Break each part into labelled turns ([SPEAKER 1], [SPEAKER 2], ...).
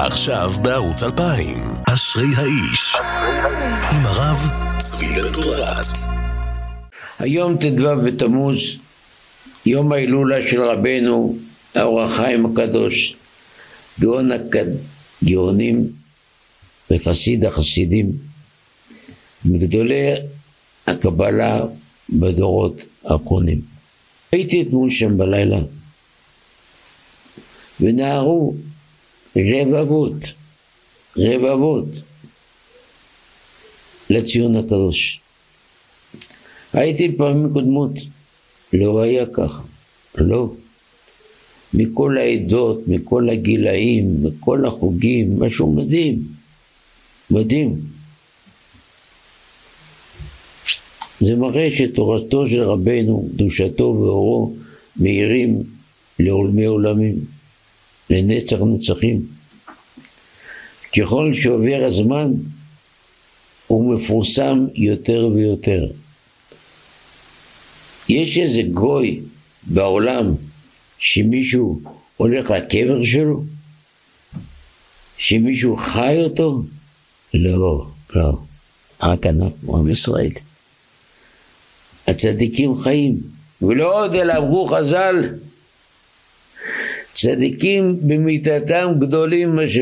[SPEAKER 1] עכשיו בערוץ 2000, אשרי האיש, עם הרב צבי בן פורת.
[SPEAKER 2] היום ט"ו בתמוז, יום ההילולה של רבנו האור החיים הקדוש, גאון הגאונים וחסיד החסידים, מגדולי הקבלה בדורות האחרונים. הייתי אתמול שם בלילה, ונערו רבבות לציון הקדוש. הייתי פעמים קודמות, לא היה ככה, לא. מכל העדות, מכל הגילאים, מכל החוגים, משהו מדהים. זה מראה שתורתו של רבנו, קדושתו ואורו, מאירים לעולמי עולמים, לנצח נצחים. ככל שעובר הזמן, הוא מפורסם יותר ויותר. יש איזה גוי בעולם, שמישהו הולך לקבר שלו? שמישהו חי אותו? לא. רק אנחנו, עם ישראל. הצדיקים חיים, ולא עוד אלא אמרו חז"ל, צדיקים במיתתם גדולים מה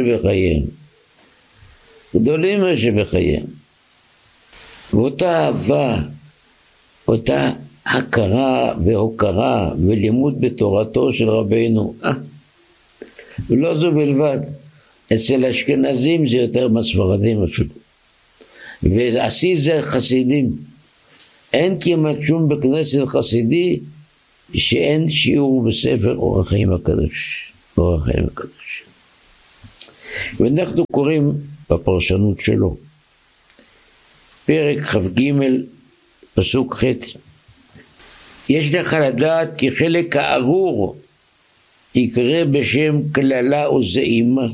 [SPEAKER 2] שבחייהם. ואותה אהבה, אותה הכרה והוקרה ולימוד בתורתו של רבנו, ולא זו בלבד, אצל אשכנזים זה יותר מספרדים אפילו, ועשי זה חסידים. אין כמעט שום בכנסת חסידי שאין שיעור בספר אור החיים הקדוש. ואנחנו קוראים בפרשנות שלו, פרק כ"ג פסוק ח': יש לך לדעת כי חלק הארור יקרא בשם כללה וזעימה.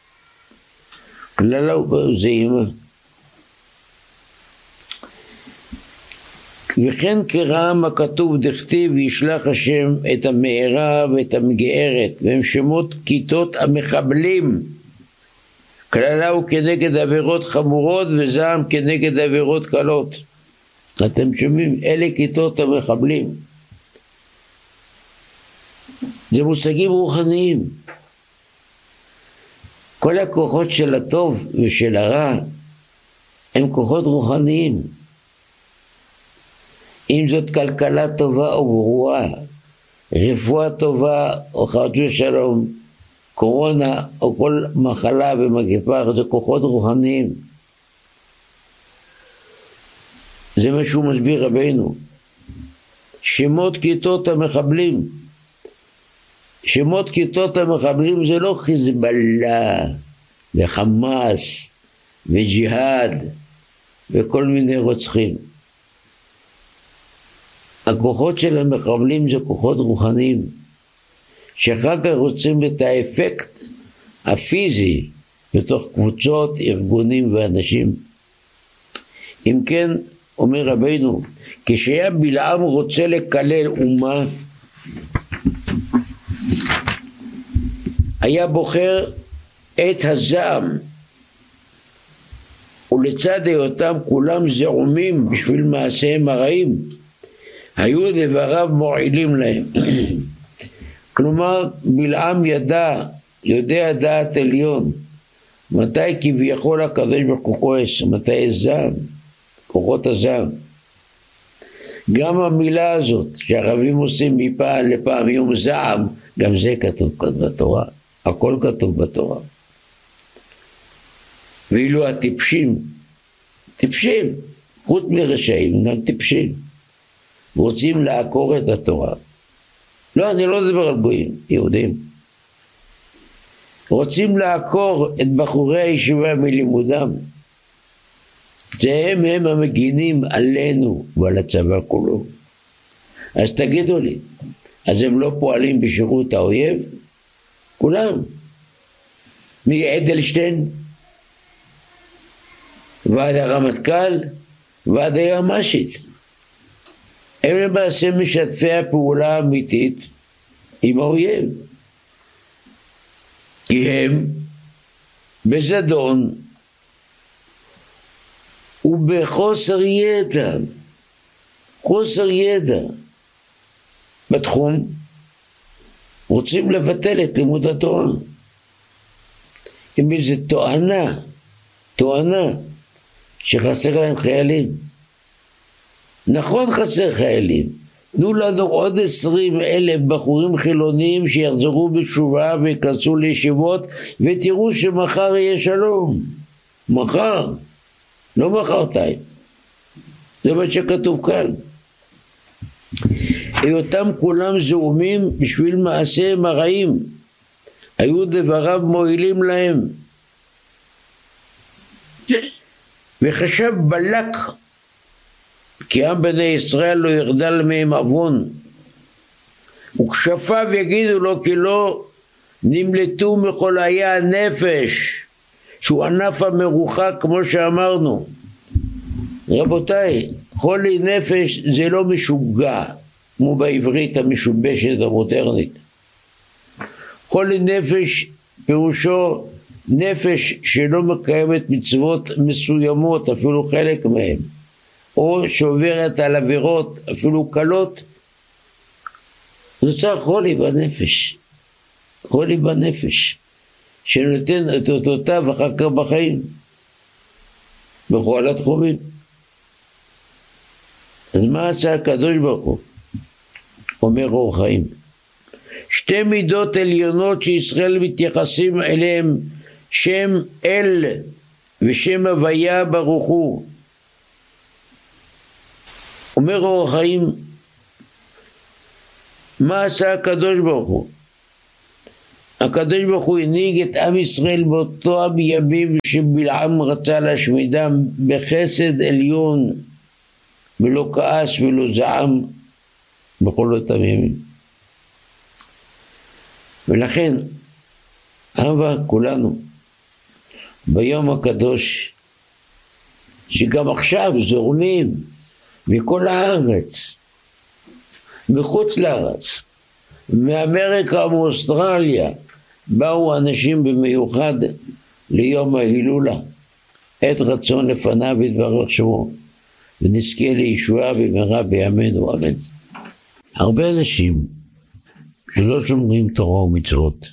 [SPEAKER 2] וכן כרעם הכתוב דכתיב ישלח השם את המארה ואת המגארת, והם שמות כיתות המחבלים. כללה הוא כנגד עבירות חמורות וזעם כנגד עבירות קלות. אתם שומעים? אלה כיתות המחבלים. זה מושגים רוחניים. כל הכוחות של הטוב ושל הרע הם כוחות רוחניים. אם זאת כלכלה טובה או גרועה, רפואה טובה או חס ושלום, קורונה או כל מחלה ומגפה, זה כוחות רוחניים. זה מה שהוא מסביר רבנו. שמות כיתות המחבלים. שמות כיתות המחבלים זה לא חיזבאללה וחמאס וג'יהאד וכל מיני רוצחים. הכוחות של המחבלים זה כוחות רוחניים, שאחר כך רוצים את האפקט הפיזי בתוך קבוצות, ארגונים ואנשים. אם כן, אומר רבינו, כשהיה בלעם רוצה לקלל אומה, היה בוחר את הזעם, ולצד היותם כולם זעומים בשביל מעשיהם הרעים, היו דבריו מועילים להם. כלומר, בלעם יודע דעת עליון, מתי כביכול הקדוש ברוך הוא כועס, מתי זעם, כוחות הזעם. גם המילה הזאת שהערבים עושים מפעם לפעם יום זעם, גם זה כתוב כאן בתורה, הכל כתוב בתורה. ואילו הטיפשים, חוץ מרשעים, גם טיפשים, רוצים לעקור את התורה. לא, אני לא מדבר על גויים, יהודים. רוצים לעקור את בחורי הישיבה מלימודם. הם המגינים עלינו ועל הצבא כולו. אז תגידו לי, אז הם לא פועלים בשירות האויב? כולם. מאדלשטיין ועד הרמטכ"ל ועד היועמ"שית. הם למעשה משתפי הפעולה האמיתית עם האויב. כי הם בזדון ובחוסר ידע, חוסר ידע בתחום, רוצים לבטל את לימוד התורה. עם איזו תואנה שחסר להם חיילים. נכון, חסר חיילים. תנו לנו עוד 20,000 בחורים חילוניים שיחזרו בתשובה ויכנסו לישיבות, ותראו שמחר יהיה שלום. מחר, לא מחרתיים. זה מה שכתוב כאן. היותם כולם זעומים בשביל מעשיהם הרעים, היו דבריו מועילים להם. וחשב בלק כי עם בני ישראל לא ירדל מהם עוון, וכשפיו יגידו לו כי לא נמלטו מכל היה הנפש, שהוא ענף המרוחק כמו שאמרנו. רבותיי, חולי נפש זה לא משוגע כמו בעברית המשובשת המודרנית. חולי נפש פירושו נפש שלא מקיימת מצוות מסוימות, אפילו חלק מהם, או שעוברת על עבירות אפילו קלות. נוצר חולי בנפש, חולי בנפש שנותן את אותותיו אחר כך בחיים בכל התחומים. אז מה עשה הקדוש ברוך הוא? אומר אור חיים, שתי מידות עליונות שישראל מתייחסים אליהם, שם אל ושם הוויה ברוך הוא. אומר אור חיים, מה עשה הקדוש ברוך הוא? הקדוש ברוך הוא הנהיג את עם ישראל באותם ימים שבלעם רצה להשמידם בחסד עליון, ולא כעס ולא זעם בכל אותם ימים. ולכן אהבה כולנו ביום הקדוש, שגם עכשיו זורמים מכל הארץ, מחוץ לארץ, מאמריקה ומאוסטרליה, באו אנשים במיוחד ליום ההילולה, עת רצון לפניו יתברך שמו, ונזכה לישועה במהרה בימינו אמן. הרבה אנשים שלא שומרים תורה ומצוות,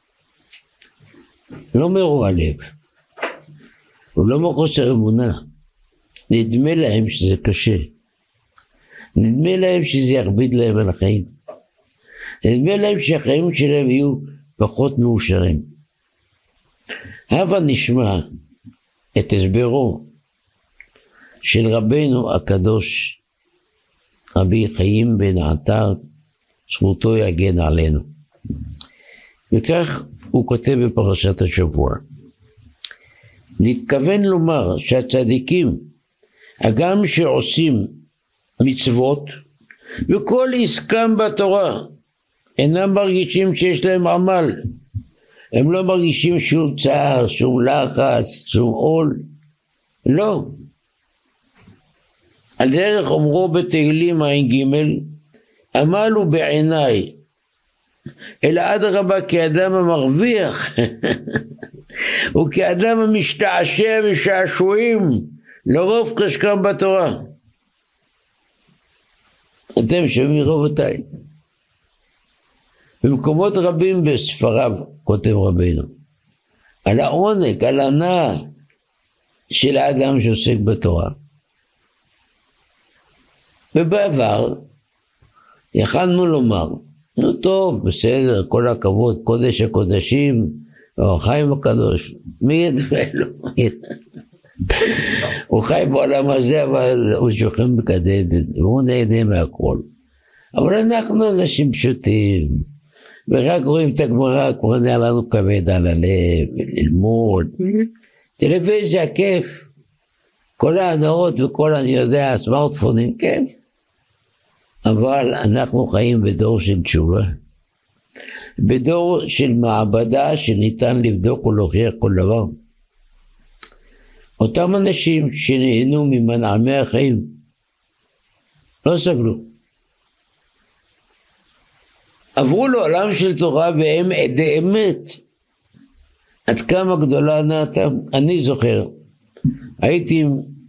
[SPEAKER 2] לא מרוע לב, ולא מחוסר אמונה, נדמה להם שזה קשה, נדמה להם שזה יכביד להם על החיים, נדמה להם שהחיים שלהם יהיו פחות מאושרים. הבה נשמע את הסברו של רבנו הקדוש רבי חיים בן עטר, זכותו יגן עלינו. וכך הוא כותב בפרשת השבוע, נתכוון לומר שהצדיקים, הגם שעושים מצוות וכל עסקם בתורה, אינם מרגישים שיש להם עמל. הם לא מרגישים שום צער, שום לחץ, שום עול. לא. על דרך אומרו בתהילים ע"ג, עמל הוא בעיניי, אלא אדרבה כאדם המרוויח, וכאדם המשתעשע משעשועים, לרוב קשקם בתורה. אתם שומעים רבותיי? במקומות רבים בספריו כותב רבינו על העונג, על הנאה של האדם שעוסק בתורה. ובעבר יכלנו לומר, נו טוב, בסדר, כל הכבוד, קודש הקודשים, אור חיים הקדוש, מי ידמה לו? הוא חי בעולם הזה, אבל הוא שוכן בקדדת, והוא נהנה מהכל. אבל אנחנו אנשים פשוטים, ורק רואים את הגמרא, כבר נהיה לנו כבד על הלב, ללמוד. טלוויזיה, כיף. כל ההנאות וכל, אני יודע, הסמארטפונים, כיף. אבל אנחנו חיים בדור של תשובה. בדור של מעבדה שניתן לבדוק ולהוכיח כל דבר. אותם אנשים שנהנו ממנעמי החיים, לא סבלו. עברו לעולם של תורה והם עדי אמת. עד כמה גדולה הנאתם? אני זוכר, הייתי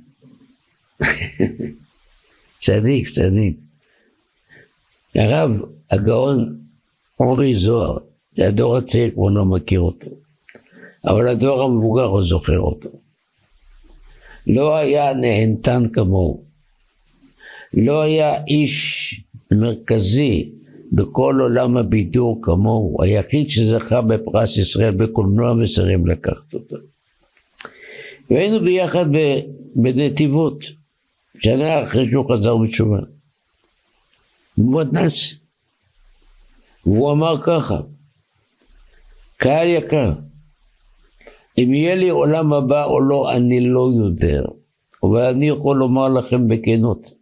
[SPEAKER 2] צדיק, הרב הגאון אורי זוהר, זה הדור הצעיר כבר לא מכיר אותו, אבל הדור המבוגר הוא זוכר אותו. לא היה נהנתן כמוהו, לא היה איש מרכזי בכל עולם הבידור כמוהו, היחיד שזכה בפרס ישראל בקולנוע מסרים לקחת אותו. והיינו ביחד בנתיבות, שנה אחרי שהוא חזר בתשובה, במתנ"ס, והוא אמר ככה, קהל יקר, אם יהיה לי עולם הבא או לא, אני לא יודע, אבל אני יכול לומר לכם בכנות,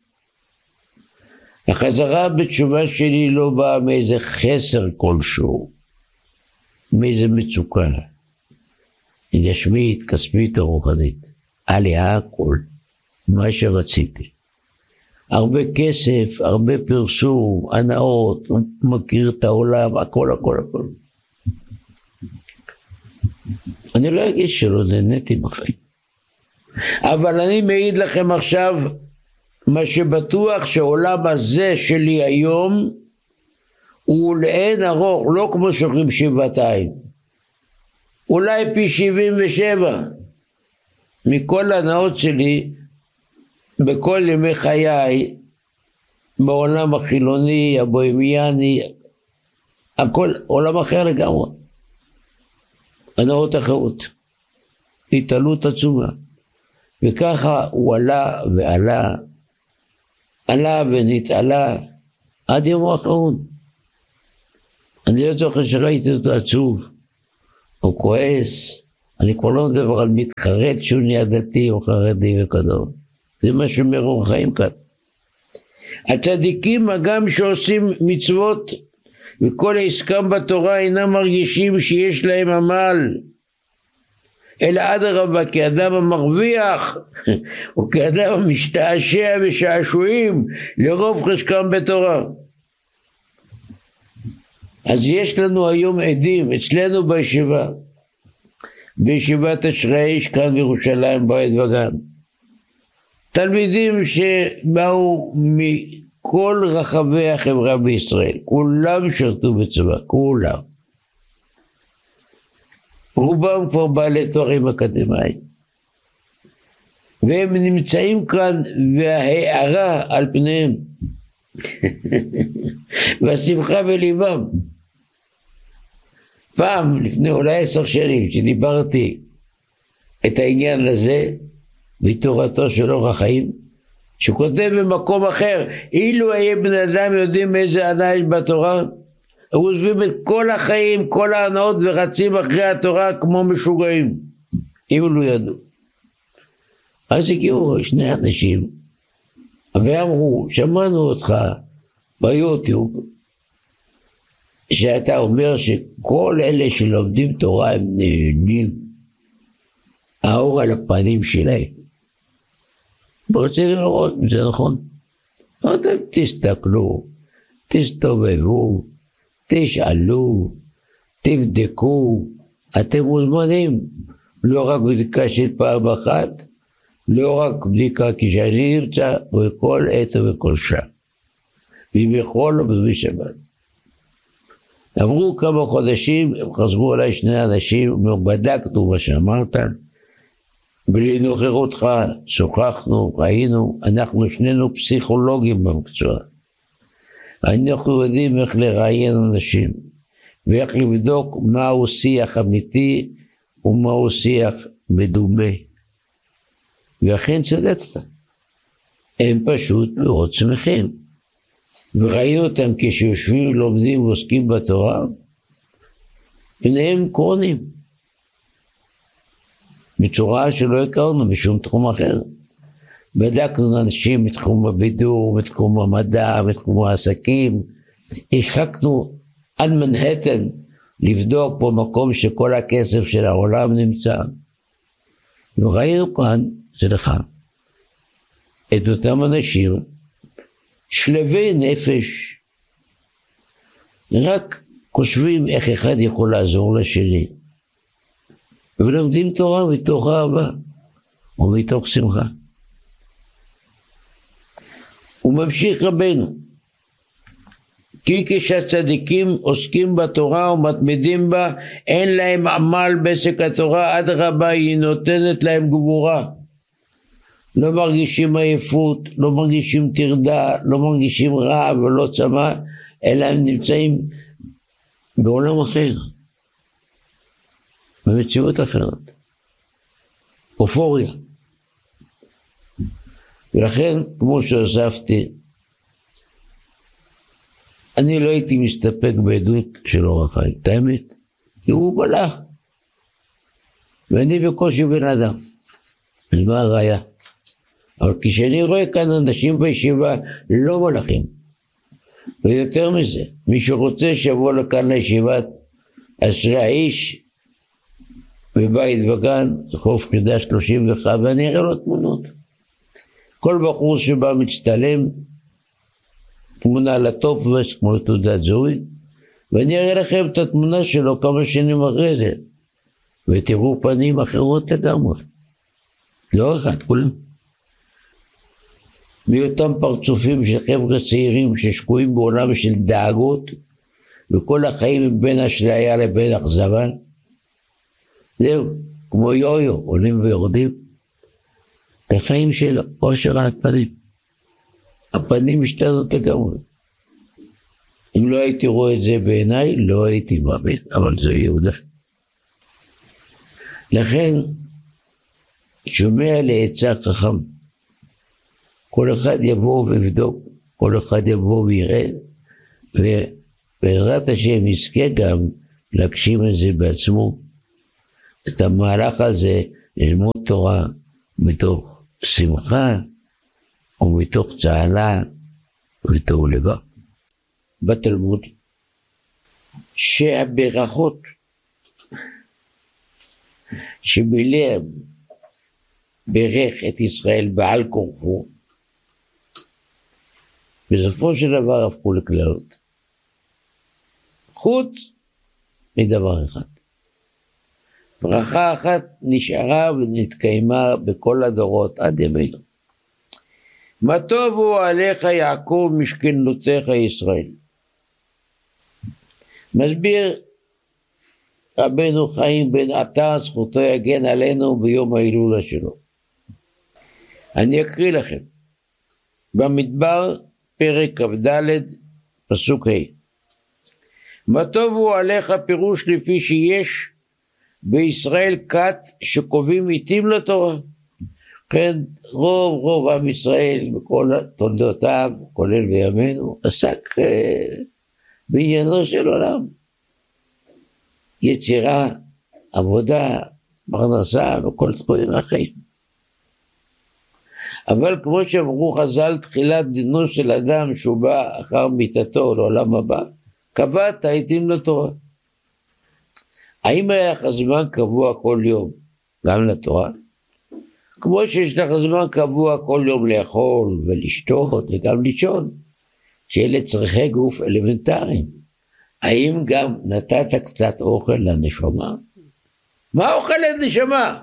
[SPEAKER 2] החזרה בתשובה שלי לא באה מאיזה חסר כלשהו, מאיזה מצוקה, גשמית, כספית או רוחנית, עליה הכל, מה שרציתי. הרבה כסף, הרבה פרסום, הנאות, מכיר את העולם, הכל. אני לא אגיד שלא נהניתי בחיים. אבל אני מעיד לכם עכשיו, מה שבטוח שעולם הזה שלי היום, הוא לאין ארוך, לא כמו שאומרים שבעתיים. אולי פי 77 מכל הנאות שלי, בכל ימי חיי, בעולם החילוני, הבוהמיאני, הכל עולם אחר לגמרי. הנאות אחרות, התעלות עצומה. וככה הוא עלה ועלה, עלה ונתעלה, עד יום האחרון. אני לא זוכר שראיתי אותו עצוב, או כועס, אני כבר לא מדבר על מתחרט שהוא נהיה דתי או חרדי וכדומה. זה מה שמרור חיים כאן. הצדיקים הגם שעושים מצוות וכל עסקם בתורה אינם מרגישים שיש להם עמל, אלא אדרבה כאדם המרוויח או כאדם המשתעשע בשעשועים לרוב חשקם בתורה. אז יש לנו היום עדים אצלנו בישיבת אשרי האיש כאן בירושלים בית וגן, תלמידים שבאו מכל רחבי החברה בישראל, כולם שרתו בצבא, כולם. רובם כבר בעלי תוארים אקדמיים. והם נמצאים כאן וההערה על פניהם. והשמחה בליבם. פעם, לפני אולי 10 שנים, שדיברתי את העניין הזה, בתורתו של אור החיים, שהוא כותב במקום אחר, אילו היה בן אדם יודעים איזה הנאה יש בתורה, הם עוזבים את כל החיים, כל ההנאות ורצים אחרי התורה כמו משוגעים, אם לא ידעו. אז הגיעו 2 אנשים, ואמרו, שמענו אותך ביוטיוב, שאתה אומר שכל אלה שלומדים תורה הם נהנים, האור על הפנים שלהם. ברצינו לראות, זה נכון. אתם תסתכלו, תסתובבו, תשאלו, תבדקו, אתם מוזמנים. לא רק בדיקה של פעם אחת, לא רק בדיקה כשאני נמצא, בכל עת ובכל שעה. ובכל ובשבת. עברו כמה חודשים, הם חזרו אליי 2 אנשים, בדקנו מה שאמרת, בלי נוכחותך, שוחחנו, ראינו, אנחנו שנינו פסיכולוגים במקצוע. אנחנו יודעים איך לראיין אנשים, ואיך לבדוק מהו שיח אמיתי, ומהו שיח מדומה. ואכן צדקת. הם פשוט מאוד שמחים. וראינו אותם כשיושבים, לומדים ועוסקים בתורה, ביניהם קרונים. בצורה שלא הכרנו בשום תחום אחר. בדקנו אנשים מתחום הבידור, מתחום המדע, מתחום העסקים, הרחקנו עד מנהטן לבדוק פה מקום שכל הכסף של העולם נמצא. וראינו כאן, סליחה, את אותם אנשים שלבי נפש, רק חושבים איך אחד יכול לעזור לשני. ולומדים תורה מתוך אהבה, או מתוך שמחה. הוא ממשיך רבנו, כי כשהצדיקים עוסקים בתורה ומתמידים בה, אין להם עמל בעסק התורה, אדרבה היא נותנת להם גבורה. לא מרגישים עייפות, לא מרגישים טרדה, לא מרגישים רעב ולא צמא, אלא הם נמצאים בעולם אחר, במציאות אחרת, אופוריה. ולכן, כמו שהוספתי, אני לא הייתי מסתפק בעדות של אור החיים, את האמת, כי הוא מלאך, ואני בקושי בן אדם, אז מה הראיה? אבל כשאני רואה כאן אנשים בישיבה לא מלאכים, ויותר מזה, מי שרוצה שיבוא לכאן לישיבת אשרי האיש, בבית וגן, חוף חידה 31, ואני אראה לו תמונות. כל בחור שבא מצטלם, תמונה לטופס כמו תעודת זהוי, ואני אראה לכם את התמונה שלו כמה שנים אחרי זה, ותראו פנים אחרות לגמרי. לא אחד, כולם. מאותם פרצופים של חבר'ה צעירים ששקועים בעולם של דאגות, וכל החיים בין אשליה לבין אכזבה. זהו, כמו יו-יו, עולים ויורדים. לחיים של עושר על הפנים. הפנים משתנות לגמרי. אם לא הייתי רואה את זה בעיניי, לא הייתי מאמין, אבל זה יהודה. לכן, שומע לעצה חכם. כל אחד יבוא ויבדוק, כל אחד יבוא ויראה, ובעזרת השם יזכה גם להגשים את זה בעצמו, את המהלך הזה, ללמוד תורה מתוך שמחה, ומתוך צהלה, ומתוך לבב. בתלמוד, שהברכות שבלעם ברך את ישראל בעל כורחו, בסופו של דבר הפכו לכללות. חוץ מדבר אחד. ברכה אחת נשארה ונתקיימה בכל הדורות עד ימינו. מה טוב הוא עליך יעקב משכנותיך ישראל. מסביר רבנו חיים בן עטר, זכותו יגן עלינו ביום ההילולה שלו. אני אקריא לכם. במדבר פרק כ"ד פסוק ה'. מה טוב הוא עליך פירוש לפי שיש בישראל כת שקובעים עיתים לתורה. כן, רוב עם ישראל בכל תולדותיו, כולל בימינו, עסק בעניינו של עולם. יצירה, עבודה, פרנסה וכל תחומים החיים. אבל כמו שאמרו חז"ל, תחילת דינו של אדם שהוא בא אחר מיתתו לעולם הבא, קבע את העיתים לתורה. האם היה לך זמן קבוע כל יום גם לתורה? כמו שיש לך זמן קבוע כל יום לאכול ולשתות וגם לישון, שאלה צרכי גוף אלמנטריים. האם גם נתת קצת אוכל לנשמה? מה אוכל לנשמה?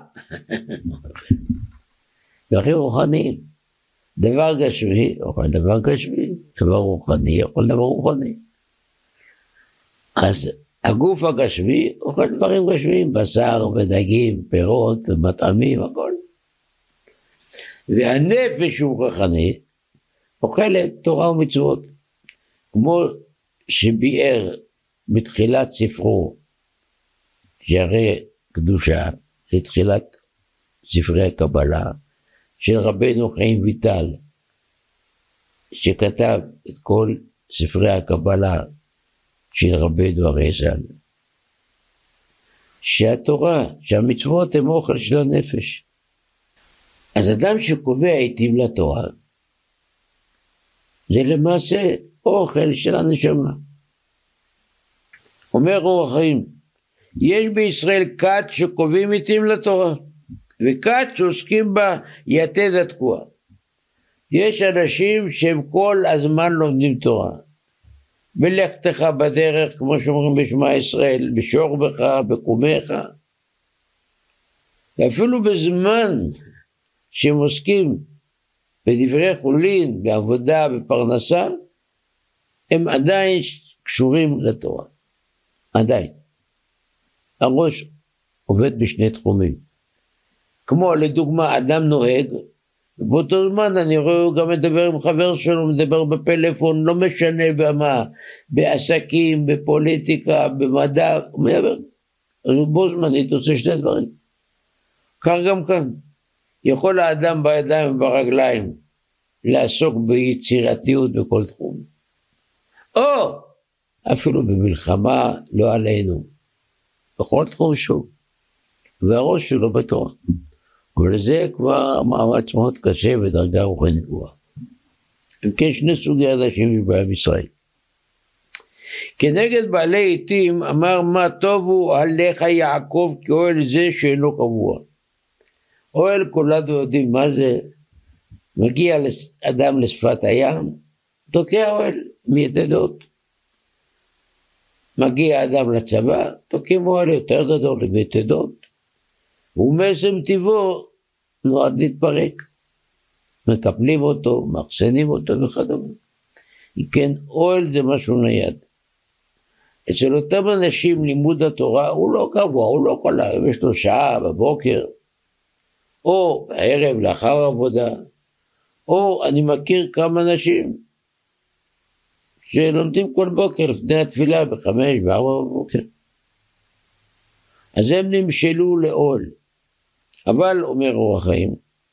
[SPEAKER 2] דברים רוחניים. דבר גשמי, אוכל דבר גשמי, דבר רוחני, אוכל דבר רוחני. אז הגוף הגשמי אוכל דברים גשמיים, בשר ודגים, פירות ומטעמים, הכל. והנפש הוא רוחני, אוכלת תורה ומצוות. כמו שביאר בתחילת ספרו, שערי קדושה, לתחילת ספרי הקבלה, של רבנו חיים ויטל, שכתב את כל ספרי הקבלה של רבנו הרז"ל, שהתורה, שהמצוות הם אוכל של הנפש. אז אדם שקובע עיתים לתורה, זה למעשה אוכל של הנשמה. אומר אור החיים, יש בישראל כת שקובעים עיתים לתורה, וכת שעוסקים בה יתד התקועה. יש אנשים שהם כל הזמן לומדים תורה. בלכתך בדרך, כמו שאומרים בשמע ישראל, בשור בך, בקומך. ואפילו בזמן שהם עוסקים בדברי חולין, בעבודה, בפרנסה, הם עדיין קשורים לתורה. עדיין. הראש עובד בשני תחומים. כמו לדוגמה, אדם נוהג, ובאותו זמן אני רואה הוא גם מדבר עם חבר שלו, מדבר בפלאפון, לא משנה במה, בעסקים, בפוליטיקה, במדע, הוא מדבר. אז הוא בו זמנית עושה שני דברים. כך גם כאן. יכול האדם בידיים וברגליים לעסוק ביצירתיות בכל תחום. או אפילו במלחמה, לא עלינו. בכל תחום שוב. והראש שלו בתורה. ולזה כבר מאמץ מאוד קשה ודרגה רוחנית גבוהה. אם כן, שני סוגי אנשים בעם ישראל. כנגד בעלי עתים אמר מה טובו עליך יעקב כאוהל זה שאינו קבוע. אוהל כולנו יודעים מה זה. מגיע אדם לשפת הים, תוקע אוהל מיתדות. מגיע אדם לצבא, תוקעים אוהל יותר גדול מיתדות. ומעצם טבעו נועד להתפרק. מקפלים אותו, מאחסנים אותו וכדומה. כן, אוהל זה משהו נייד. אצל אותם אנשים לימוד התורה הוא לא קבוע, הוא לא כל היום, יש לו שעה בבוקר, או בערב לאחר עבודה, או אני מכיר כמה אנשים שלומדים כל בוקר לפני התפילה ב5 ו4 בבוקר. אז הם נמשלו לאוהל. אבל אומר אור החיים,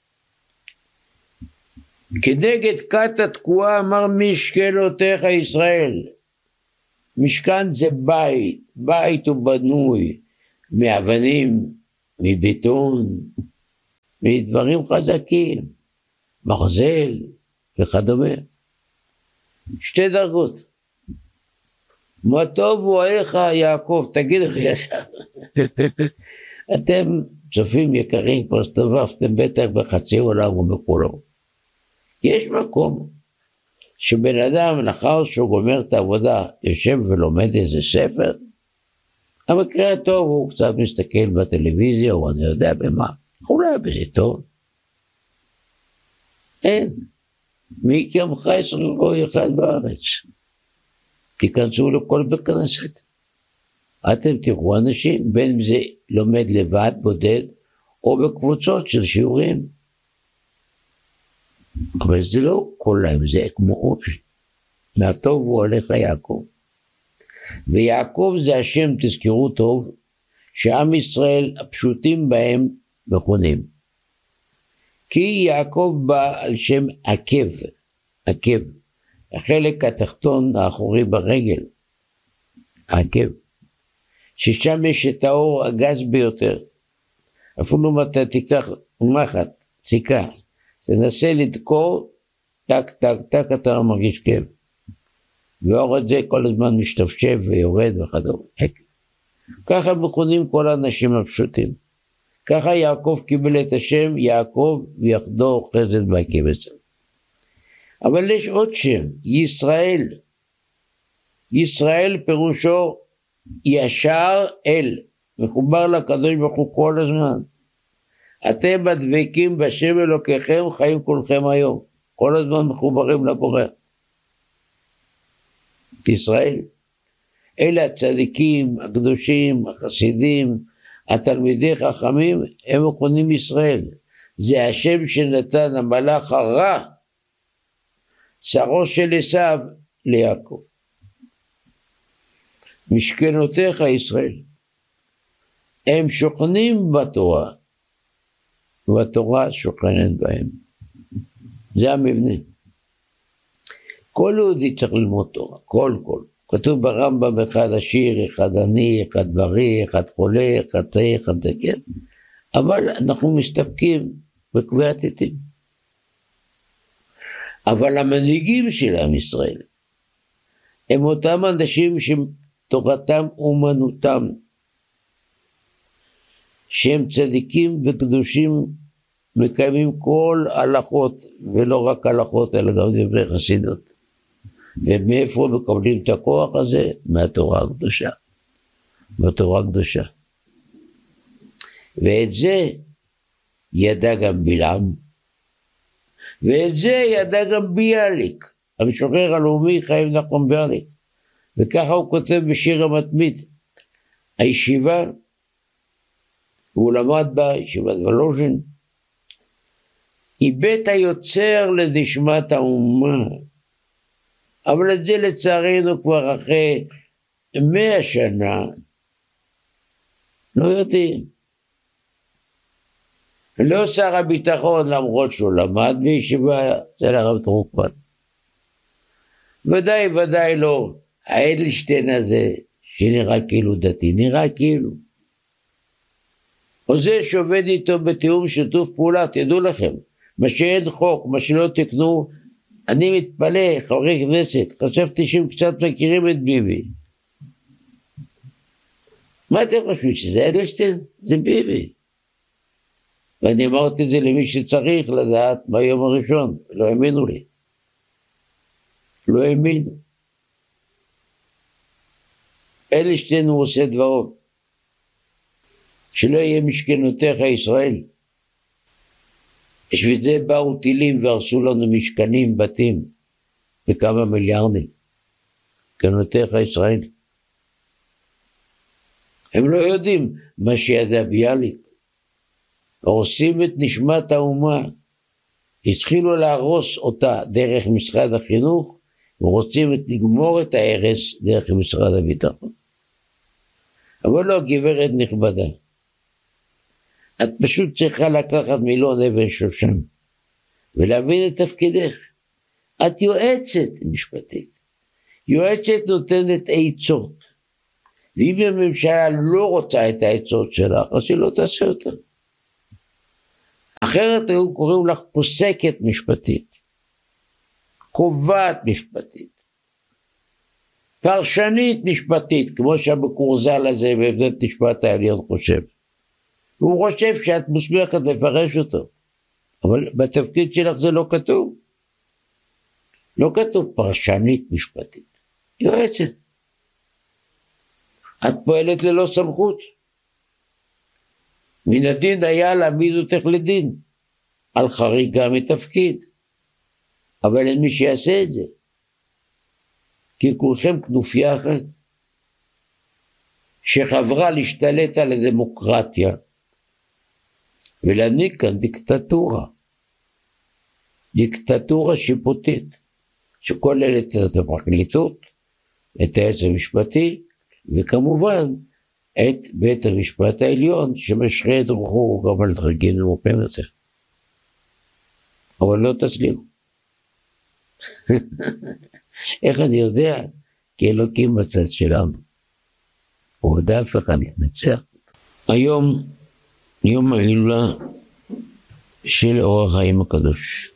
[SPEAKER 2] כנגד כת התקועה אמר משכנותיך ישראל. משכן זה בית, בית הוא בנוי מאבנים, מבטון, מדברים חזקים, ברזל וכדומה. שתי דרגות. מה טוב הוא עליך יעקב, תגידו לי עכשיו. אתם צופים יקרים, כבר הסתובבתם בטח בחצי עולם ובכולו. יש מקום שבן אדם לאחר שהוא גומר את העבודה יושב ולומד איזה ספר, המקרה הטוב הוא קצת מסתכל בטלוויזיה או אני יודע במה, אולי בזה טוב. אין. מי כעמך ישראל גוי אחד בארץ. תיכנסו לכל בית כנסת. אתם תראו אנשים, בין אם זה לומד לבד, בודד, או בקבוצות של שיעורים. אבל זה לא כל להם, זה כמו אוש. מהטוב הוא עליך יעקב. ויעקב זה השם, תזכרו טוב, שעם ישראל הפשוטים בהם מכונים. כי יעקב בא על שם עקב, עקב, החלק התחתון האחורי ברגל, עקב, ששם יש את האור הגס ביותר. אפילו אם אתה תיקח מחט, סיכה, תנסה לדקור, טק טק טק אתה לא מרגיש כאב. והאור הזה כל הזמן משתפשף ויורד וכדומה. ככה מכונים כל האנשים הפשוטים. ככה יעקב קיבל את השם יעקב ויחדו חסד והקיבץ. אבל יש עוד שם, ישראל. ישראל פירושו ישר אל, מחובר לקדוש ברוך הוא כל הזמן. אתם הדבקים בשם אלוקיכם חיים כולכם היום. כל הזמן מחוברים לבורא. ישראל. אלה הצדיקים, הקדושים, החסידים, התלמידי חכמים, הם מכונים ישראל. זה השם שנתן המלאך הרע, שרו של עשיו ליעקב. משכנותיך ישראל. הם שוכנים בתורה, והתורה שוכנת בהם. זה המבנה. כל יהודי צריך ללמוד תורה, כל. כתוב ברמב"ם אחד עשיר, אחד עני, אחד בריא, אחד חולה, אחד צעיר, אחד זקן. אבל אנחנו מסתפקים בקביעת עתים. אבל המנהיגים של עם ישראל, הם אותם אנשים שתורתם אומנותם, שהם צדיקים וקדושים, מקיימים כל הלכות, ולא רק הלכות, אלא גם דברי חסידות. ומאיפה מקבלים את הכוח הזה? מהתורה הקדושה. מהתורה הקדושה. ואת זה ידע גם בלעם, ואת זה ידע גם ביאליק, המשורר הלאומי חיים נחמן ביאליק, וככה הוא כותב בשיר המתמיד. הישיבה, הוא למד בה, ישיבת וולוז'ין, היא בית היוצר לנשמת האומה, אבל את זה לצערנו כבר אחרי 100 שנה, לא יודעים. לא שר הביטחון, למרות שהוא למד בישיבה, זה לרב דרוקמן. ודאי לא, האדלשטיין הזה, שנראה כאילו דתי, נראה כאילו. או זה שעובד איתו בתיאום שיתוף פעולה, תדעו לכם, מה שאין חוק, מה שלא תקנו, אני מתפלא, חברי כנסת, חשבתי שהם קצת מכירים את ביבי. מה אתם חושבים, שזה אדלשטיין? זה ביבי. ואני אמרתי את זה למי שצריך לדעת ביום הראשון, לא האמינו לי. לא האמינו. אדלשטיין הוא עושה דברו. שלא יהיה משכנותיך ישראל. בשביל זה באו טילים והרסו לנו משכנים, בתים, בכמה מיליארדים. משכנותיך ישראל. הם לא יודעים מה שידע ביאליק. הורסים את נשמת האומה. התחילו להרוס אותה דרך משרד החינוך, ורוצים לגמור את ההרס דרך משרד הביטחון. אבל לא, גברת נכבדה. את פשוט צריכה לקחת מילון אבן שושן, ולהבין את תפקידך. את יועצת משפטית. יועצת נותנת עצות. ואם הממשלה לא רוצה את העצות שלך, אז היא לא תעשה אותה. אחרת היו קוראים לך פוסקת משפטית. קובעת משפטית. פרשנית משפטית, כמו שהמקורזל הזה בבית משפט העליון חושב. הוא חושב שאת מוסמכת לפרש אותו. אבל בתפקיד שלך זה לא כתוב. לא כתוב פרשנית משפטית. יועצת. את פועלת ללא סמכות. מן הדין היה להעמיד אותך לדין. על חריגה מתפקיד. אבל אין מי שיעשה את זה. כי כולכם כנופיה אחת. שחברה להשתלט על הדמוקרטיה. ולהעניק כאן דיקטטורה. דיקטטורה שיפוטית. שכוללת את הפרקליטות, את היועץ המשפטי, וכמובן את בית המשפט העליון, שמשרה את רוחו גם על דרגים נמוכים את זה. אבל לא תצליחו. איך אני יודע? כי אלוקים בצד שלנו. הוא עוד אף אחד נתנצח. היום יום ההילולה של אור החיים הקדוש.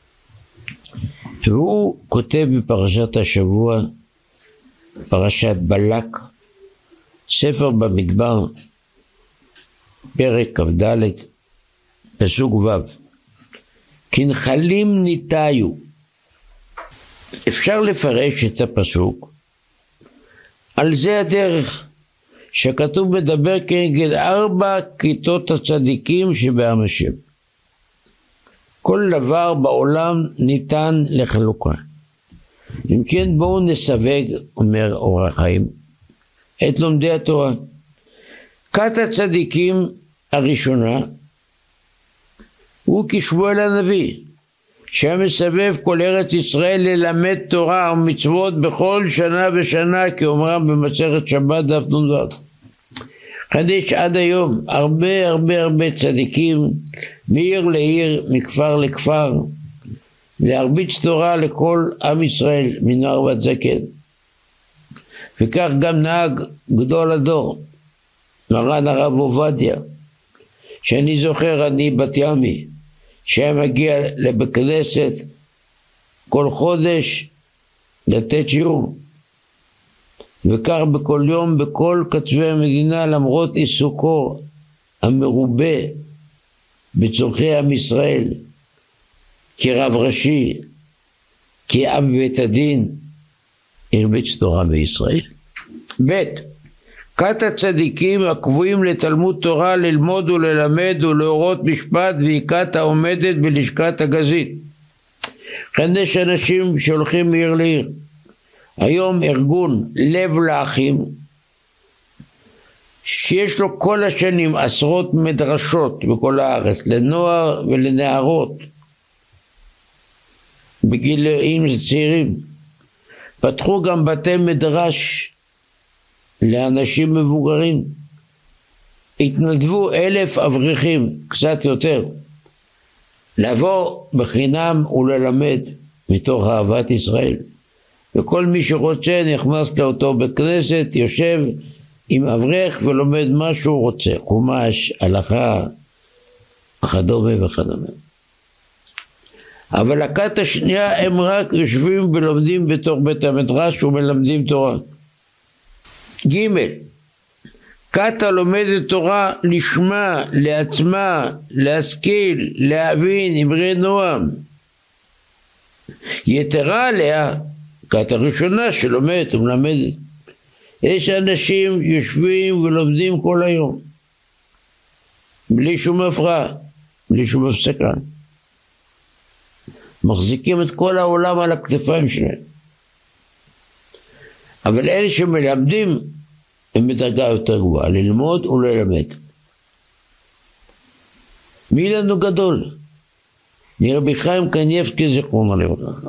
[SPEAKER 2] והוא כותב בפרשת השבוע, פרשת בלק, ספר במדבר, פרק כ"ד, פסוק ו'. כנחלים ניטאיו. אפשר לפרש את הפסוק, על זה הדרך, שכתוב מדבר כנגד 4 כיתות הצדיקים שבעם השם. כל דבר בעולם ניתן לחלוקה. אם כן בואו נסווג, אומר אור החיים, את לומדי התורה. כת הצדיקים הראשונה, הוא כשמואל הנביא, שמסבב כל ארץ ישראל ללמד תורה ומצוות בכל שנה ושנה, כאומרם במסכת שבת דף נ"ו. חדש עד היום הרבה צדיקים, מעיר לעיר, מכפר לכפר, להרביץ תורה לכל עם ישראל, מנער ועד זקן. וכך גם נהג גדול הדור, מרן הרב עובדיה, שאני זוכר, אני בת ימי, שהיה מגיע לבית כנסת כל חודש לתת שיעור. וכך בכל יום בכל כתבי המדינה, למרות עיסוקו המרובה בצורכי עם ישראל, כרב ראשי, כאב בית הדין, הרביץ תורה בישראל. ב' כת הצדיקים הקבועים לתלמוד תורה ללמוד וללמד ולהורות משפט, והיא כת העומדת בלשכת הגזית. לכן יש אנשים שהולכים מעיר לעיר. היום ארגון לב לאחים, שיש לו כל השנים עשרות מדרשות בכל הארץ, לנוער ולנערות, בגילאים צעירים. פתחו גם בתי מדרש לאנשים מבוגרים. התנדבו 1,000 אברכים, קצת יותר, לבוא בחינם וללמד מתוך אהבת ישראל. וכל מי שרוצה נכנס לאותו בית כנסת, יושב עם אברך ולומד מה שהוא רוצה, חומש, הלכה, וכדומה וכדומה. אבל הכת השנייה הם רק יושבים ולומדים בתוך בית המדרש ומלמדים תורה. ג' כת הלומדת תורה לשמה, לעצמה, להשכיל, להבין, אמרי נועם. יתרה עליה, כת הראשונה שלומדת ומלמדת. יש אנשים יושבים ולומדים כל היום, בלי שום הפרעה, בלי שום הפסקה. מחזיקים את כל העולם על הכתפיים שלהם. אבל אלה שמלמדים הם בדרגה יותר גבוהה, ללמוד וללמד. מי לנו גדול? מרבי חיים קניבסקי זיכרונו לברכה,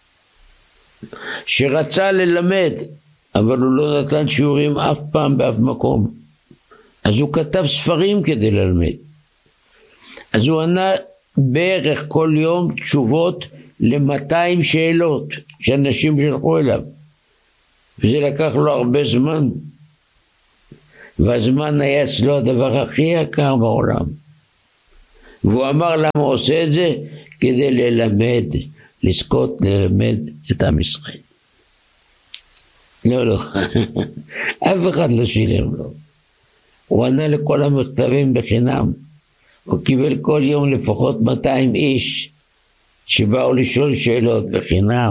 [SPEAKER 2] שרצה ללמד, אבל הוא לא נתן שיעורים אף פעם באף מקום. אז הוא כתב ספרים כדי ללמד. אז הוא ענה בערך כל יום תשובות ל-200 שאלות שאנשים שלחו אליו. וזה לקח לו הרבה זמן. והזמן היה אצלו הדבר הכי יקר בעולם. והוא אמר למה הוא עושה את זה? כדי ללמד, לזכות ללמד את עם ישראל. לא, אף אחד לא שילם לו. הוא ענה לכל המכתבים בחינם. הוא קיבל כל יום לפחות 200 איש שבאו לשאול שאלות בחינם.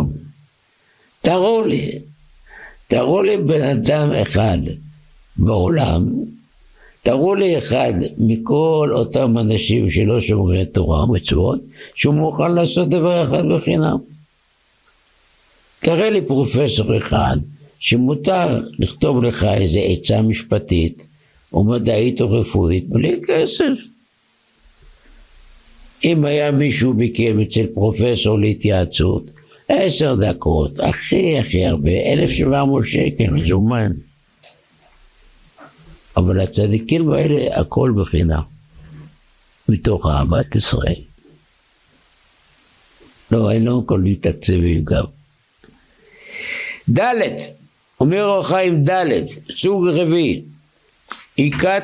[SPEAKER 2] תראו לי בן אדם אחד בעולם, תראו לי אחד מכל אותם אנשים שלא שומרי תורה ומצוות, שהוא מוכן לעשות דבר אחד בחינם. תראה לי פרופסור אחד שמותר לכתוב לך איזה עצה משפטית או מדעית או רפואית בלי כסף. אם היה מישהו מכם אצל פרופסור להתייעצות, 10 דקות, הכי הרבה, 1,700 שקל, מזומן. אבל הצדיקים האלה הכל בחינם, מתוך אהבת ישראל. לא, אין לו כל מתקצבים גם. ד' אומר אור החיים ד' סוג רביעי, היא כת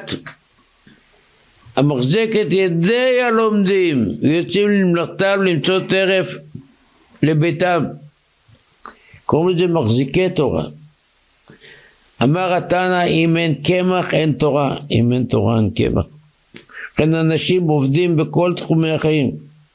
[SPEAKER 2] המחזקת ידי הלומדים ויוצאים למלאכתם למצוא טרף לביתם. קוראים לזה מחזיקי תורה. אמר התנא אם אין קמח אין תורה, אם אין תורה אין קמח. לכן אנשים עובדים בכל תחומי החיים.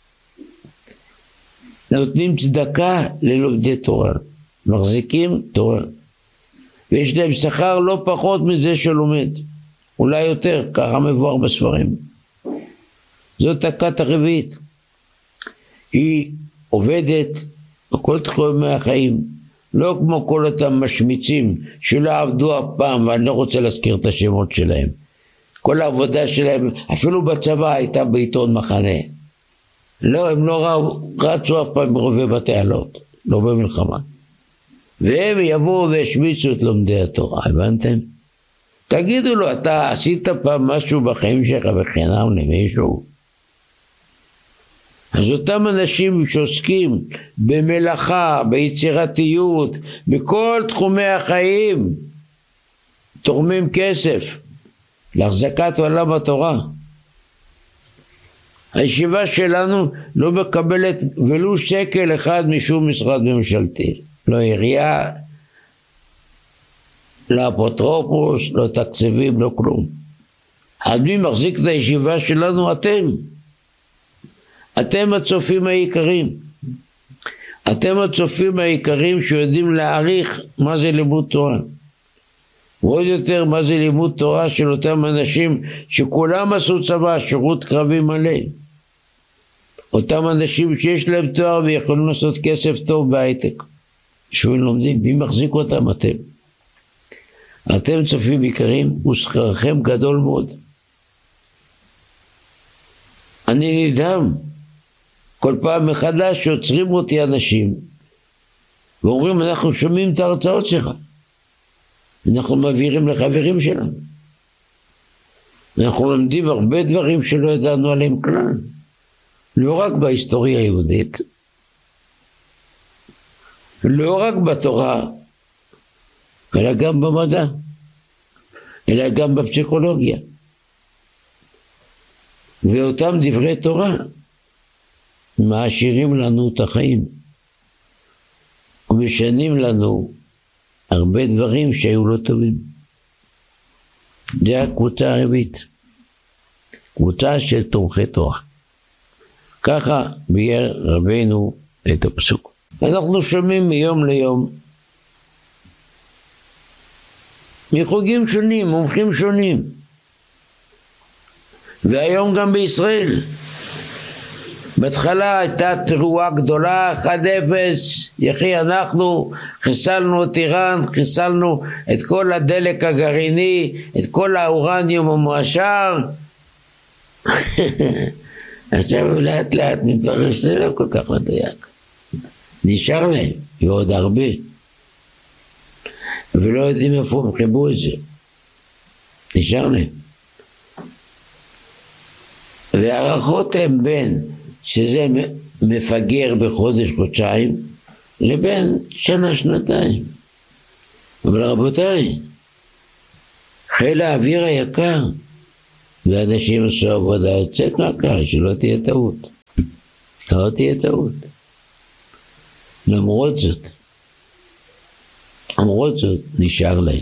[SPEAKER 2] נותנים צדקה ללומדי תורה, מחזיקים תורה. ויש להם שכר לא פחות מזה שלומד. אולי יותר, ככה מבואר בספרים. זאת הכת הרביעית. היא עובדת בכל תחומי החיים, לא כמו כל אותם משמיצים שלא עבדו אף פעם, ואני לא רוצה להזכיר את השמות שלהם. כל העבודה שלהם, אפילו בצבא הייתה בעיתון מחנה. לא, הם לא רצו אף פעם מרובי בתי עלות, לא במלחמה. והם יבואו והשמיצו את לומדי התורה, הבנתם? תגידו לו, אתה עשית פעם משהו בחיים שלך בחינם למישהו? אז אותם אנשים שעוסקים במלאכה, ביצירתיות, בכל תחומי החיים, תורמים כסף להחזקת עולם התורה. הישיבה שלנו לא מקבלת ולו שקל אחד משום משרד ממשלתי. לא עירייה, לא אפוטרופוס, לא תקציבים, לא כלום. אז מי מחזיק את הישיבה שלנו? אתם הצופים העיקרים. אתם הצופים העיקרים שיודעים להעריך מה זה לימוד תורה. ועוד יותר מה זה לימוד תורה של אותם אנשים שכולם עשו צבא, שירות קרבי מלא. אותם אנשים שיש להם תואר ויכולים לעשות כסף טוב בהייטק. שווים לומדים, מי מחזיק אותם? אתם. אתם צופים יקרים, ושכרכם גדול מאוד. אני נדהם. כל פעם מחדש שעוצרים אותי אנשים, ואומרים, אנחנו שומעים את ההרצאות שלך. אנחנו מעבירים לחברים שלנו. אנחנו לומדים הרבה דברים שלא ידענו עליהם כלל. לא רק בהיסטוריה היהודית, לא רק בתורה, אלא גם במדע, אלא גם בפסיכולוגיה. ואותם דברי תורה מעשירים לנו את החיים, ומשנים לנו הרבה דברים שהיו לא טובים. זה הקבוצה הרביעית, קבוצה של תומכי תורה. ככה ביאר רבינו את הפסוק. אנחנו שומעים מיום ליום מחוגים שונים, מומחים שונים, והיום גם בישראל. בהתחלה הייתה תרועה גדולה, 1-0, יחי אנחנו חיסלנו את איראן, חיסלנו את כל הדלק הגרעיני, את כל האורניום המועשר. עכשיו לאט לאט מתברר שזה לא כל כך מדויק. נשאר להם, ועוד הרבה. ולא יודעים איפה הם חיבו את זה. נשאר להם. והערכות הן בין שזה מפגר בחודש, חודשיים, לבין שנה, שנתיים. אבל רבותיי, חיל האוויר היקר, ואנשים עשו עבודה יוצאת מהכלל, שלא תהיה טעות. לא תהיה טעות. למרות זאת, נשאר להם.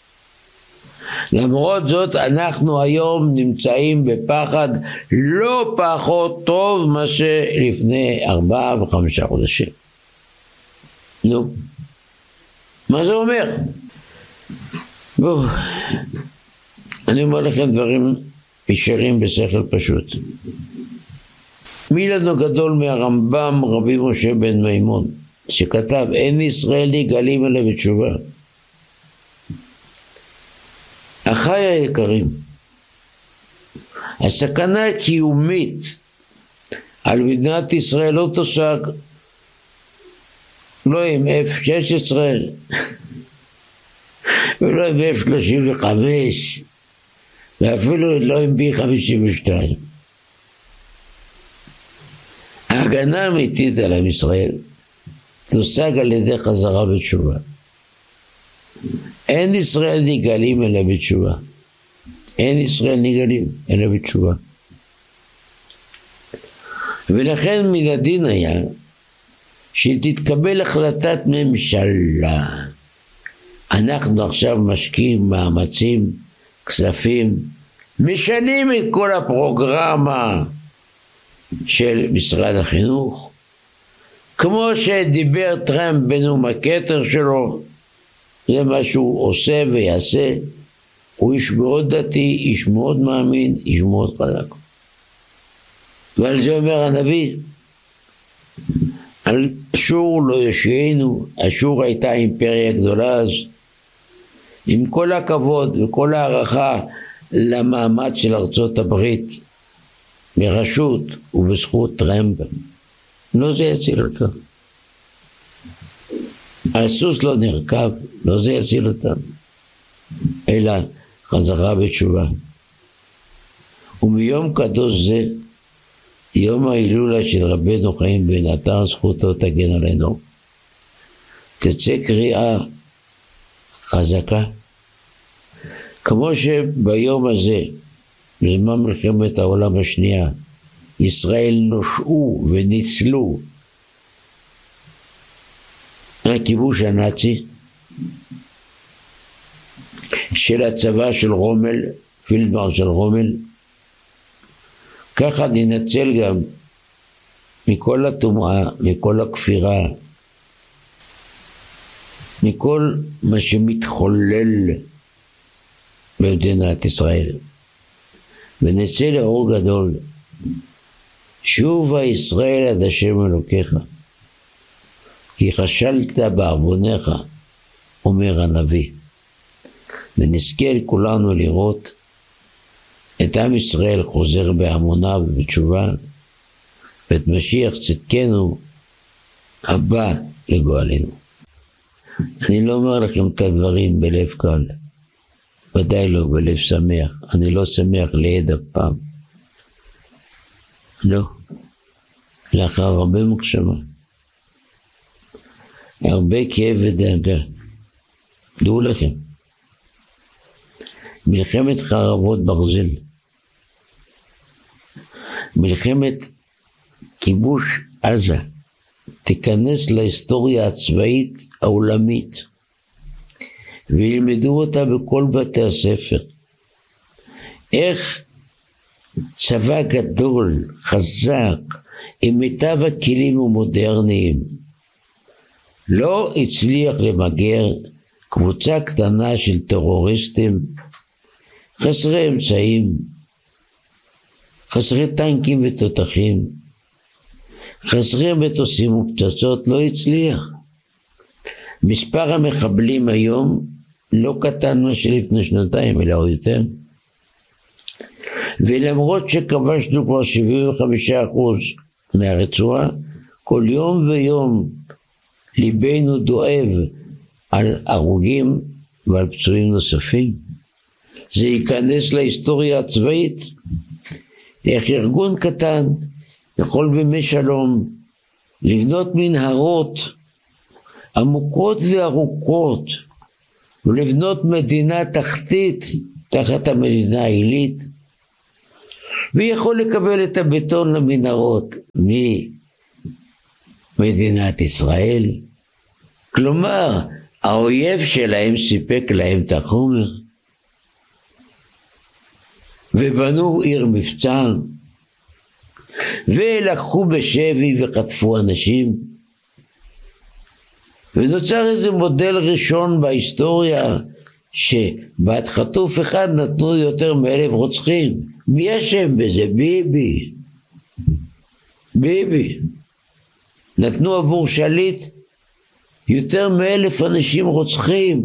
[SPEAKER 2] למרות זאת, אנחנו היום נמצאים בפחד לא פחות טוב מה שלפני 4 ו5 חודשים. נו, מה זה אומר? בואו, אני אומר לכם דברים ישרים בשכל פשוט. מי לנו גדול מהרמב"ם רבי משה בן מימון, שכתב, אין ישראלי גלים אלא בתשובה. אחי היקרים, הסכנה הקיומית על מדינת ישראל לא תושג לא עם F-16 ולא עם F-35 ואפילו לא עם B-52. ההגנה האמיתית על עם ישראל תושג על ידי חזרה בתשובה. אין ישראל נגלים אלא בתשובה. אין ישראל נגלים אלא בתשובה. ולכן מן הדין היה שתתקבל החלטת ממשלה. אנחנו עכשיו משקיעים מאמצים, כספים, משנים את כל הפרוגרמה של משרד החינוך, כמו שדיבר טראמפ בנאום הכתר שלו, זה מה שהוא עושה ויעשה. הוא איש מאוד דתי, איש מאוד מאמין, איש מאוד חזק. ועל זה אומר הנביא, על אשור לא יושיענו. אשור הייתה אימפריה גדולה אז, עם כל הכבוד וכל הערכה למעמד של ארצות הברית, בראשות ובזכות טראמפ, לא זה יציל אותה. הסוס לא נרכב, לא זה יציל אותם, אלא חזרה בתשובה. ומיום קדוש זה, יום ההילולה של רבנו חיים בן עטר, זכותו תגן עלינו, תצא קריאה חזקה, כמו שביום הזה, בזמן מלחמת העולם השנייה, ישראל נושעו וניצלו הכיבוש הנאצי של הצבא של רומל, פילדמרשל רומל, ככה ננצל גם מכל הטומאה, מכל הכפירה, מכל מה שמתחולל במדינת ישראל. ונצא לאור גדול. שובה ישראל עד השם אלוקיך, כי חשלת בעוונך, אומר הנביא. ונזכה כולנו לראות את עם ישראל חוזר בהמוניו ובתשובה, ואת משיח צדקנו הבא לגואלנו. אני לא אומר לכם את הדברים בלב קל, ודאי לא בלב שמח. אני לא שמח ליד אף פעם. לא. לאחר הרבה מחשבה, הרבה כאב ודאגה. דעו לכם, מלחמת חרבות ברזל, מלחמת כיבוש עזה, תיכנס להיסטוריה הצבאית העולמית, וילמדו אותה בכל בתי הספר. איך צבא גדול, חזק, עם מיטב הכלים המודרניים, לא הצליח למגר קבוצה קטנה של טרוריסטים, חסרי אמצעים, חסרי טנקים ותותחים, חסרי מטוסים ופצצות, לא הצליח. מספר המחבלים היום לא קטן מה שלפני שנתיים, אלא עוד יותר. ולמרות שכבשנו כבר 75% מהרצועה, כל יום ויום ליבנו דואב על הרוגים ועל פצועים נוספים. זה ייכנס להיסטוריה הצבאית. איך ארגון קטן יכול בימי שלום לבנות מנהרות עמוקות וארוכות, ולבנות מדינה תחתית תחת המדינה העילית, ויכול לקבל את הבטון למנהרות ממדינת ישראל. כלומר, האויב שלהם סיפק להם את החומר, ובנו עיר מבצע, ולקחו בשבי וחטפו אנשים, ונוצר איזה מודל ראשון בהיסטוריה, שבעד חטוף אחד נתנו יותר מ1,000 רוצחים. מי אשם בזה? ביבי. ביבי. נתנו עבור שליט יותר מ1,000 אנשים רוצחים,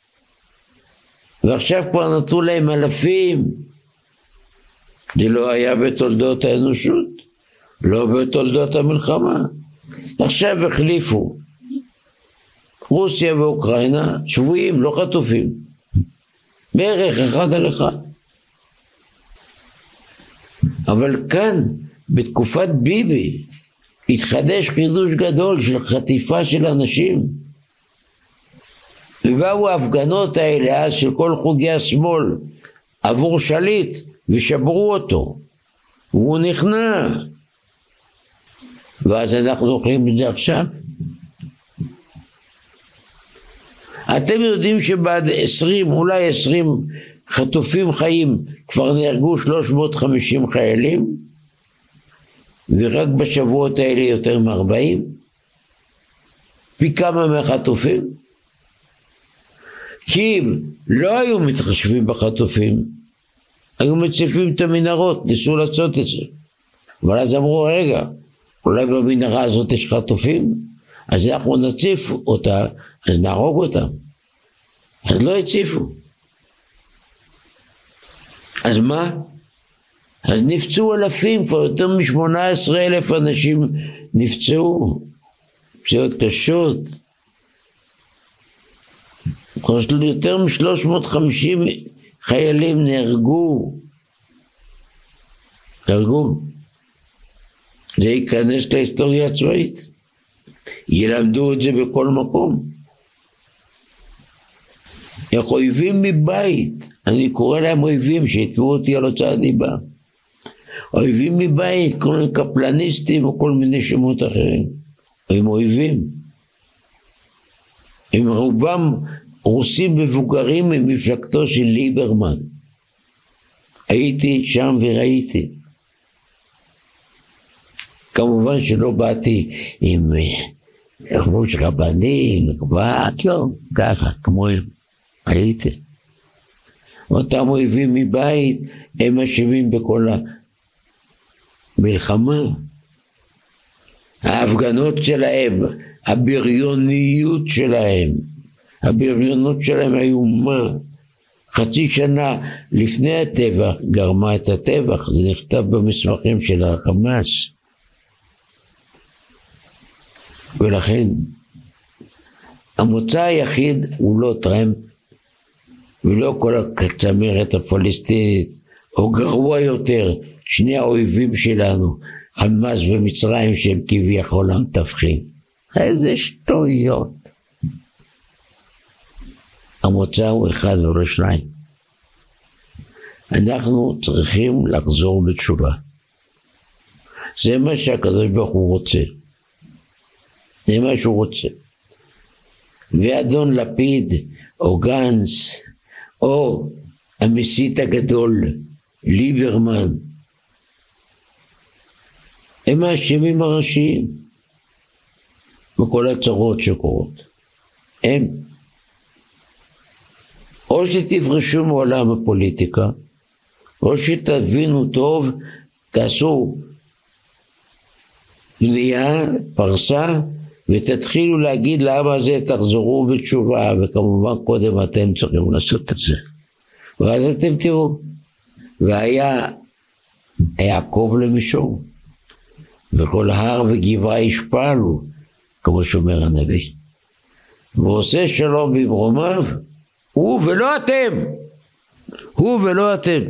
[SPEAKER 2] ועכשיו כבר נתנו להם אלפים. זה לא היה בתולדות האנושות, לא בתולדות המלחמה. עכשיו החליפו רוסיה ואוקראינה, שבויים, לא חטופים, בערך 1-1. אבל כאן, בתקופת ביבי, התחדש חידוש גדול של חטיפה של אנשים. ובאו ההפגנות האלה אז של כל חוגי השמאל עבור שליט, ושברו אותו, והוא נכנע. ואז אנחנו אוכלים את זה עכשיו. אתם יודעים שבעד 20, אולי 20 חטופים חיים, כבר נהרגו 350 חיילים, ורק בשבועות האלה יותר מ40? פי כמה מהחטופים? כי אם לא היו מתחשבים בחטופים, היו מציפים את המנהרות, ניסו לעשות את זה. אבל אז אמרו, רגע, אולי במנהרה הזאת יש חטופים? אז אנחנו נציף אותה, אז נהרוג אותה. אז לא הציפו. אז מה? אז נפצעו אלפים, כבר יותר מ18,000 אנשים נפצעו, פציעות קשות. כבר יותר מ350 חיילים נהרגו. זה ייכנס להיסטוריה הצבאית. ילמדו את זה בכל מקום. איך אויבים מבית, אני קורא להם אויבים שיתבעו אותי על הוצאת דיבה. אויבים מבית, כל מיני קפלניסטים או כל מיני שמות אחרים. הם אויבים. הם רובם רוסים מבוגרים ממפלגתו של ליברמן. הייתי שם וראיתי. כמובן שלא באתי עם ראש רבנים, לא, ככה, כמו הייתי. אותם אויבים מבית, הם אשמים בכל המלחמה. ההפגנות שלהם, הבריוניות שלהם איומה. חצי שנה לפני הטבח גרמה את הטבח, זה נכתב במסמכים של החמאס. ולכן המוצא היחיד הוא לא טראמפ ולא כל הצמרת הפלסטינית, או גרוע יותר, שני האויבים שלנו, חמאס ומצרים, שהם כביכול המתווכים. איזה שטויות. המוצא הוא אחד ולא שניים. אנחנו צריכים לחזור בתשובה. זה מה שהקדוש ברוך הוא רוצה. זה מה שהוא רוצה. ואדון לפיד, או גנץ, או המסית הגדול, ליברמן, הם האשמים הראשיים בכל הצרות שקורות. הם. או שתפרשו מעולם הפוליטיקה, או שתבינו טוב, תעשו בנייה, פרסה, ותתחילו להגיד לעם הזה, תחזרו בתשובה, וכמובן קודם אתם צריכים לעשות את זה. ואז אתם תראו. והיה יעקב למישור, וכל הר וגבעה ישפלו, כמו שאומר הנביא. ועושה שלום במרומיו, הוא ולא אתם. הוא ולא אתם.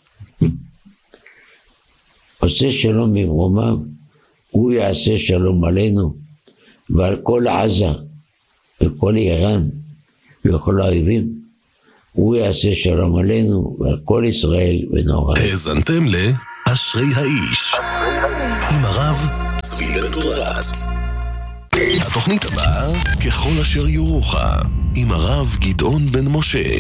[SPEAKER 2] עושה שלום במרומיו, הוא יעשה שלום עלינו, ועל כל עזה, וכל איראן, וכל האויבים, הוא יעשה שלום עלינו, ועל כל ישראל ונורא.
[SPEAKER 1] האזנתם לאשרי האיש, עם הרב צבי בן פורת. התוכנית הבאה, ככל אשר יורוך, עם הרב גדעון בן משה.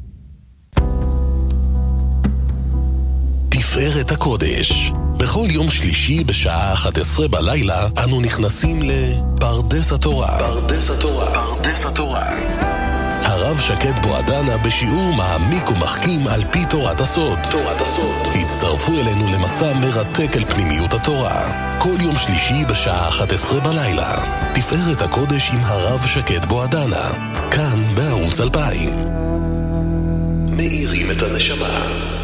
[SPEAKER 1] תפארת הקודש. בכל יום שלישי בשעה 11 בלילה אנו נכנסים לפרדס התורה. פרדס התורה. פרדס התורה. הרב שקד בועדנה בשיעור מעמיק ומחכים על פי תורת הסוד. תורת הסוד. הצטרפו אלינו למסע מרתק אל פנימיות התורה. כל יום שלישי בשעה 11 בלילה. תפארת הקודש עם הרב שקד בועדנה. כאן בערוץ 2000. מאירים את הנשמה.